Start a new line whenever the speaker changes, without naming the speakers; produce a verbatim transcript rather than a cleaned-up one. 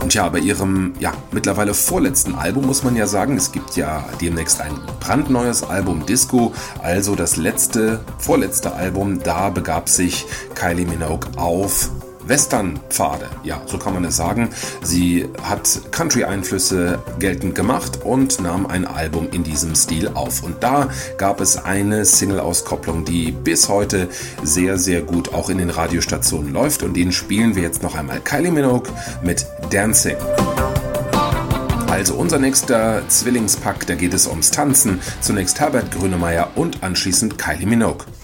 Und ja, bei ihrem ja mittlerweile vorletzten Album muss man ja sagen, es gibt ja demnächst ein brandneues Album Disco, also das letzte, vorletzte Album, da begab sich Kylie Minogue auf Western-Pfade, ja, so kann man es sagen. Sie hat Country-Einflüsse geltend gemacht und nahm ein Album in diesem Stil auf. Und da gab es eine Single-Auskopplung, die bis heute sehr, sehr gut auch in den Radiostationen läuft. Und den spielen wir jetzt noch einmal. Kylie Minogue mit Dancing. Also unser nächster Zwillingspack, da geht es ums Tanzen. Zunächst Herbert Grönemeyer und anschließend Kylie Minogue.